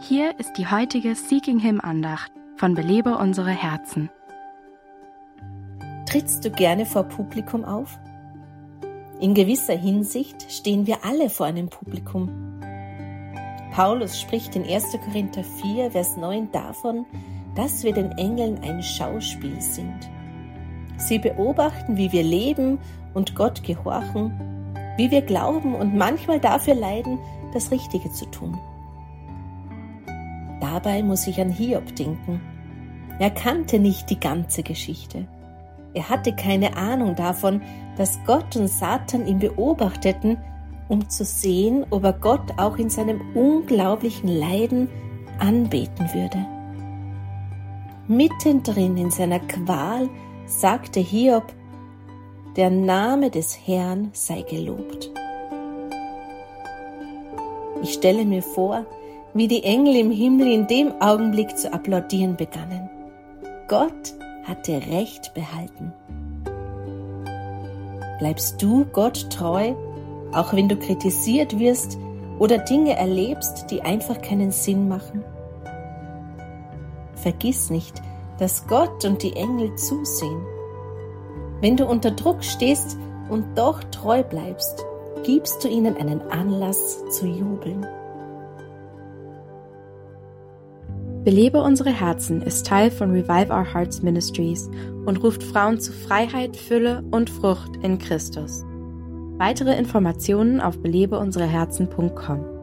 Hier ist die heutige Seeking Him Andacht von Belebe unsere Herzen. Trittst du gerne vor Publikum auf? In gewisser Hinsicht stehen wir alle vor einem Publikum. Paulus spricht in 1. Korinther 4, Vers 9 davon, dass wir den Engeln ein Schauspiel sind. Sie beobachten, wie wir leben und Gott gehorchen, wie wir glauben und manchmal dafür leiden, das Richtige zu tun. Dabei muss ich an Hiob denken. Er kannte nicht die ganze Geschichte. Er hatte keine Ahnung davon, dass Gott und Satan ihn beobachteten, um zu sehen, ob er Gott auch in seinem unglaublichen Leiden anbeten würde. Mittendrin in seiner Qual sagte Hiob, der Name des Herrn sei gelobt. Ich stelle mir vor, wie die Engel im Himmel in dem Augenblick zu applaudieren begannen. Gott hatte Recht behalten. Bleibst du Gott treu, auch wenn du kritisiert wirst oder Dinge erlebst, die einfach keinen Sinn machen? Vergiss nicht, dass Gott und die Engel zusehen. Wenn du unter Druck stehst und doch treu bleibst, gibst du ihnen einen Anlass zu jubeln. Belebe unsere Herzen ist Teil von Revive Our Hearts Ministries und ruft Frauen zu Freiheit, Fülle und Frucht in Christus. Weitere Informationen auf belebeunsereherzen.com.